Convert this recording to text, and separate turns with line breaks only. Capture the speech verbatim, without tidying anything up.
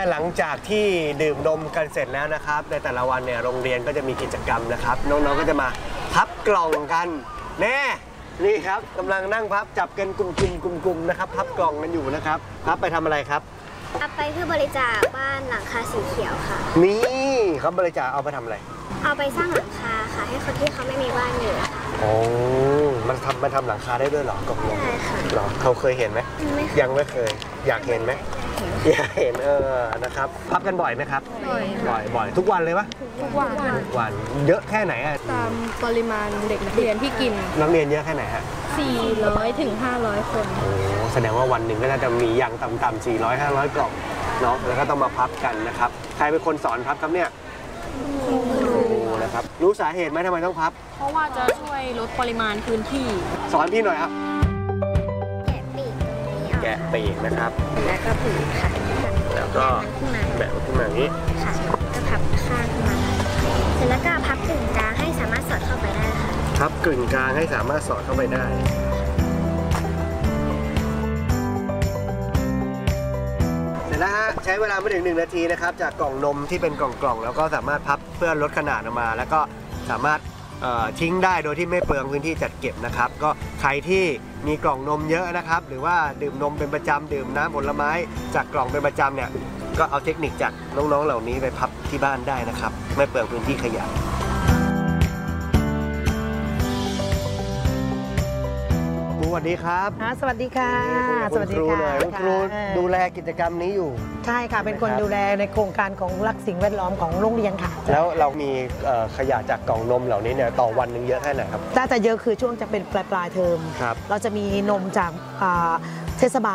หลังจากที่ดื่มนมกันเสร็จแล้วนะครับในแต่ละวันเนี่ยโรงเรียนก็จะมีกิจกรรมนะครับน้องๆก็จะมาพับกล่องกันแน่นี่ครับกำลังนั่งพับจับกันกลุ่มๆกลุ่มๆนะครับพับกล่องกันอยู่นะครับพับไปทำอะไรครับ
เอาไปเพื่อบริจาคบ้านหลังคาสีเขียวค่ะ
นี่เขาบริจาคเอาไปทำอะไร
เอาไปสร้างหลังคาค่ะให้คนที่เขาไม่มีบ้านอยู่
โอ้มันทำมันทำหลังคาได้ด้วยเหรอกล่องนม
ใช่ค่ะ
หรอเขาเคยเห็นไหมยังไม่เคยอยากเห็นไหมอยากเห็นเออนะครับพับกันบ่อยไหมครับ
บ่อย
บ่อยบ่อยทุกวันเลยปะ
ทุกวัน
ทุกวันเยอะแค่ไหนอะ
ตามปริมาณเด็กนักเรียนที่กิน
นักเรียนเยอะแค่ไหนฮะ
สี่ร้อยถึงห้าร้อยคน
โอ้แสดงว่าวันหนึ่งก็น่าจะมีอย่างต่ำๆสี่ร้อย ห้าร้อยกล่องเนาะแล้วก็ต้องมาพับกันนะครับใครเป็นคนสอนพับครับเนี่ยครูนะครับรู้สาเหตุไหมทำไมต้องพับ
เพราะว่าจะช่วยลดปริมาณพื้นที่
สอนพี่หน่อยครับ
แกะปีกตรงนี้ออก
แกะปีกนะครับ
แล้วก็ผืนค่ะ
แล้วก็แบบขึ้นมาอย่างนี้
ค่ะก็พับข้างขึ้นมาเสร็จแล้วก็พับกึ่งกลางให้สามารถสอดเข้าไปได้ค่ะ
พับกึ่งกลางให้สามารถสอดเข้าไปได้เสร็จแล้วฮะใช้เวลาไม่ถึงหนึ่งนาทีนะครับจากกล่องนมที่เป็นกล่องๆแล้วก็สามารถพับเพื่อลดขนาดออกมาแล้วก็สามารถทิ้งได้โดยที่ไม่เปลืองพื้นที่จัดเก็บนะครับก็ใครที่มีกล่องนมเยอะนะครับหรือว่าดื่มนมเป็นประจำดื่มน้ำผลไม้จากกล่องเป็นประจำเนี่ยก็เอาเทคนิคจากน้องๆเหล่านี้ไปพับที่บ้านได้นะครับไม่เปลืองพื้นที่ขยะสวัสดีครับ
สวัสดีค่ะ
สวัสดีค่ะคุณครูดูแลกิจกรรมนี้อยู่
ใช่ค่ะเป็นคนดูแลในโครงการของรักสิ่งแวดล้อมของโรงเรียนค่ะ
แล้วเรามีขยะจากกล่องนมเหล่านี้เนี่ยต่อวันหนึ่งเยอะแค่ไหนครับ
ถ้าจะเยอะคือช่วงจะเป็นปลายปลายเทอมเราจะมีนมจากเทศบาล